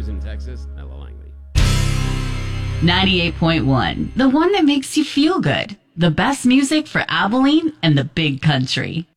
news in Texas, Ella Langley. 98.1, the one that makes you feel good. The best music for Abilene and the big country.